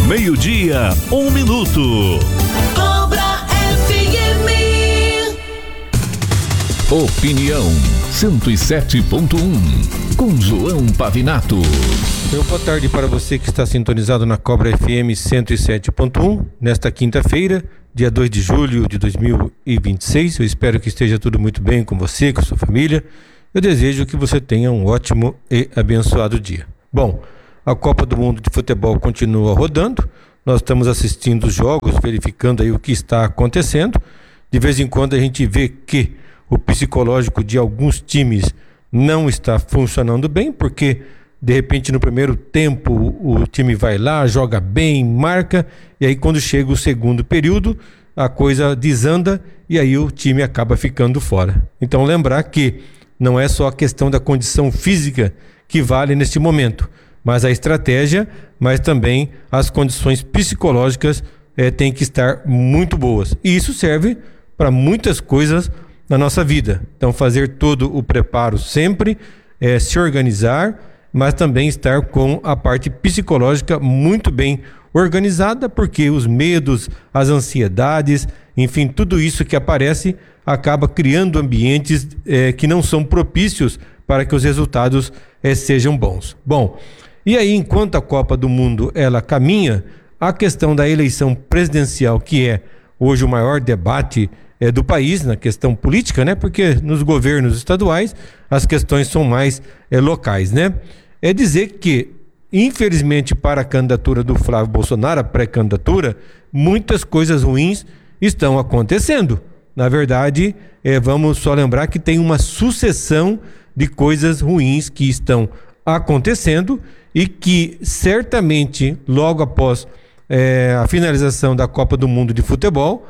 Meio-dia, 1 minuto. Cobra FM. Opinião 107.1 com João Pavinato. Boa tarde para você que está sintonizado na Cobra FM 107.1 nesta quinta-feira, dia 2 de julho de 2026. Eu espero que esteja tudo muito bem com você, com a sua família. Eu desejo que você tenha um ótimo e abençoado dia. Bom, a Copa do Mundo de Futebol continua rodando. Nós estamos assistindo os jogos, verificando aí o que está acontecendo. De vez em quando a gente vê que o psicológico de alguns times não está funcionando bem, porque de repente no primeiro tempo o time vai lá, joga bem, marca, e aí quando chega o segundo período a coisa desanda e aí o time acaba ficando fora. Então lembrar que não é só a questão da condição física que vale neste momento, mas a estratégia, mas também as condições psicológicas têm que estar muito boas. E isso serve para muitas coisas na nossa vida. Então fazer todo o preparo sempre, se organizar, mas também estar com a parte psicológica muito bem organizada, porque os medos, as ansiedades, enfim, tudo isso que aparece acaba criando ambientes que não são propícios para que os resultados sejam bons. Bom, e aí enquanto a Copa do Mundo ela caminha, a questão da eleição presidencial, que é hoje o maior debate do país, na questão política, né? Porque nos governos estaduais as questões são mais locais, né? É dizer que, infelizmente, para a candidatura do Flávio Bolsonaro, a pré-candidatura, muitas coisas ruins estão acontecendo. Na verdade, vamos só lembrar que tem uma sucessão de coisas ruins que estão acontecendo e que certamente, logo após a finalização da Copa do Mundo de Futebol,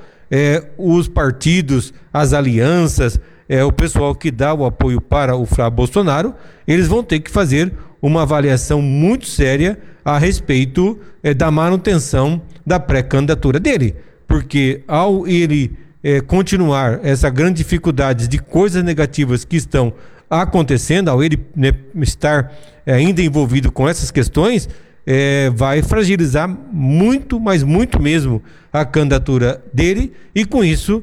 os partidos, as alianças, o pessoal que dá o apoio para o Flávio Bolsonaro, eles vão ter que fazer uma avaliação muito séria a respeito da manutenção da pré-candidatura dele, porque ao ele continuar essa grande dificuldade de coisas negativas que estão acontecendo, ao ele estar ainda envolvido com essas questões, vai fragilizar muito, mas muito mesmo a candidatura dele, e com isso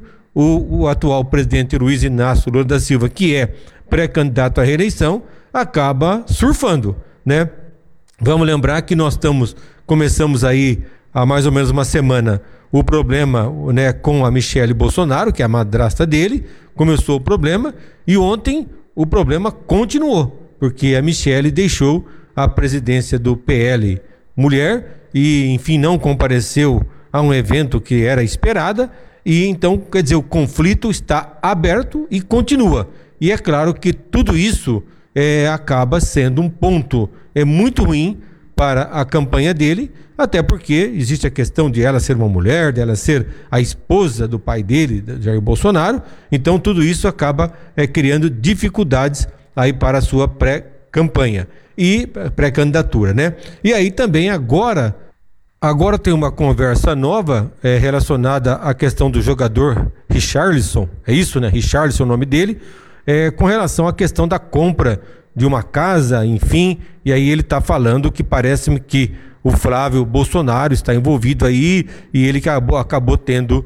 o atual presidente Luiz Inácio Lula da Silva, que é pré-candidato à reeleição, acaba surfando, né? Vamos lembrar que nós começamos aí há mais ou menos uma semana o problema, né, com a Michele Bolsonaro, que é a madrasta dele, começou o problema, e ontem o problema continuou, porque a Michele deixou a presidência do PL Mulher e, enfim, não compareceu a um evento que era esperada, e então, quer dizer, o conflito está aberto e continua. E é claro que tudo isso acaba sendo um ponto muito ruim para a campanha dele, até porque existe a questão de ela ser uma mulher, de ela ser a esposa do pai dele, Jair Bolsonaro, então tudo isso acaba criando dificuldades aí para a sua pré-campanha e pré-candidatura, né? E aí também agora tem uma conversa nova relacionada à questão do jogador Richarlison, é isso, né? Richarlison é o nome dele, com relação à questão da compra de uma casa, enfim, e aí ele está falando que parece-me que o Flávio Bolsonaro está envolvido aí e ele acabou tendo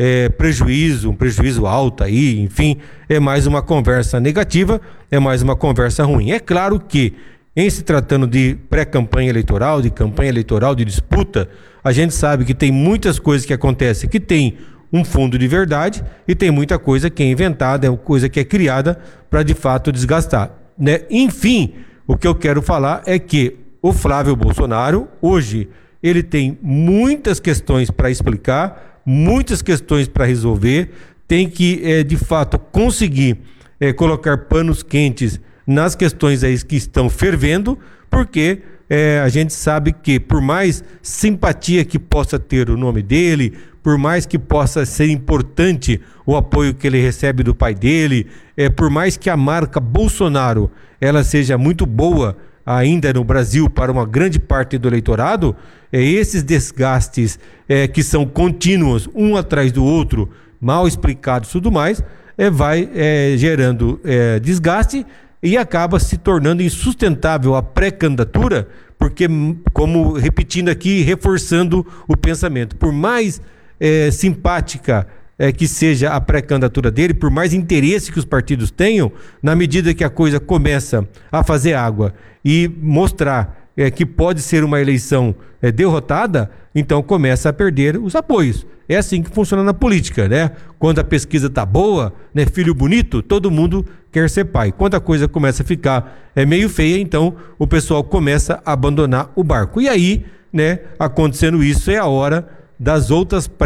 um prejuízo alto aí, enfim, é mais uma conversa negativa, é mais uma conversa ruim. É claro que, em se tratando de pré-campanha eleitoral, de campanha eleitoral, de disputa, a gente sabe que tem muitas coisas que acontecem que tem um fundo de verdade e tem muita coisa que é inventada, é coisa que é criada para de fato desgastar, né? Enfim, o que eu quero falar é que o Flávio Bolsonaro, hoje, ele tem muitas questões para explicar, muitas questões para resolver, tem que, de fato, conseguir colocar panos quentes nas questões aí que estão fervendo, porque a gente sabe que, por mais simpatia que possa ter o nome dele, por mais que possa ser importante o apoio que ele recebe do pai dele, por mais que a marca Bolsonaro ela seja muito boa ainda no Brasil para uma grande parte do eleitorado, esses desgastes que são contínuos, um atrás do outro, mal explicados e tudo mais, vai gerando desgaste e acaba se tornando insustentável a pré-candidatura, porque, como repetindo aqui, reforçando o pensamento, por mais simpática que seja a pré-candidatura dele, por mais interesse que os partidos tenham, na medida que a coisa começa a fazer água e mostrar que pode ser uma eleição derrotada, então começa a perder os apoios. É assim que funciona na política, né? Quando a pesquisa tá boa, né, filho bonito, todo mundo quer ser pai. Quando a coisa começa a ficar meio feia, então o pessoal começa a abandonar o barco. E aí, né, acontecendo isso, é a hora das outras